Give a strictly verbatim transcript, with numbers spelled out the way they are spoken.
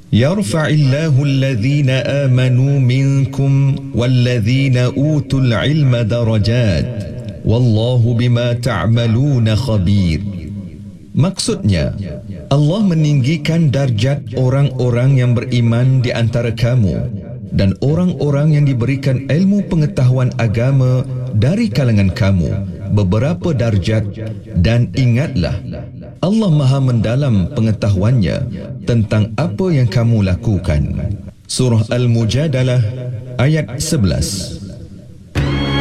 Yarfa'illahu alladhina amanu minkum walladhina utul ilma darajat wallahu bima ta'maluna khabir. Maksudnya, Allah meninggikan darjat orang-orang yang beriman di antara kamu dan orang-orang yang diberikan ilmu pengetahuan agama dari kalangan kamu beberapa darjat, dan ingatlah Allah Maha mendalam pengetahuannya tentang apa yang kamu lakukan. Surah Al-Mujadalah ayat sebelas.